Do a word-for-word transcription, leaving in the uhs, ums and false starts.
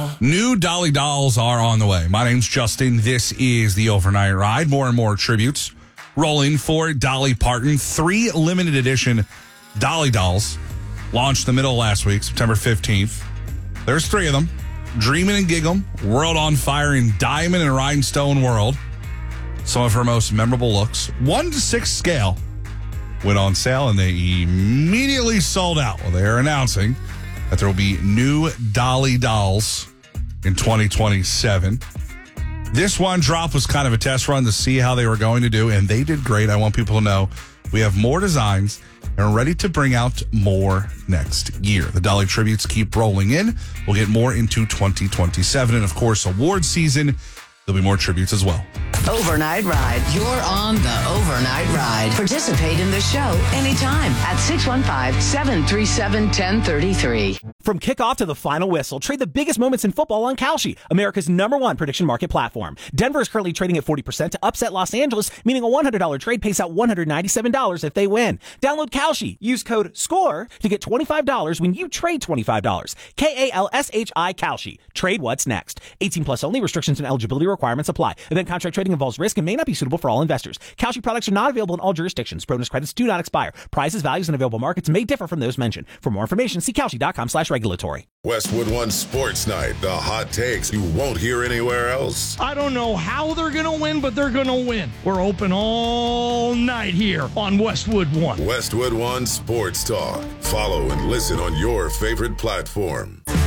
New Dolly Dolls are on the way. My name's Justin. This is the Overnight Ride. More and more tributes rolling for Dolly Parton. Three limited edition Dolly Dolls launched the middle of last week, September fifteenth. There's three of them. Dreamin' and Gig'em, World on Fire, and Diamond and Rhinestone World. Some of her most memorable looks. One to six scale went on sale, and they immediately sold out. Well, they are announcing that there will be new Dolly Dolls in twenty twenty-seven. This one drop was kind of a test run to see how they were going to do, and they did great. I want people to know we have more designs and are ready to bring out more next year. The Dolly tributes keep rolling in. We'll get more into twenty twenty-seven, and of course, award season. There'll be more tributes as well. Overnight Ride. You're on the Overnight Ride. Participate in the show anytime at six one five, seven three seven, one zero three three. From kickoff to the final whistle, trade the biggest moments in football on Kalshi, America's number one prediction market platform. Denver is currently trading at forty percent to upset Los Angeles, meaning a one hundred dollars trade pays out one hundred ninety-seven dollars if they win. Download Kalshi. Use code SCORE to get twenty-five dollars when you trade twenty-five dollars. K A L S H I Kalshi. Trade what's next. eighteen plus only. Restrictions and eligibility requirements apply. Event contract trading involves risk and may not be suitable for all investors. Kalshi products are not available in all jurisdictions. Bonus credits do not expire. Prices, values, and available markets may differ from those mentioned. For more information, see Kalshi.com slash regulatory. Westwood One Sports Night. The hot takes you won't hear anywhere else. I don't know how they're going to win, but they're going to win. We're open all night here on Westwood One. Westwood One Sports Talk. Follow and listen on your favorite platform.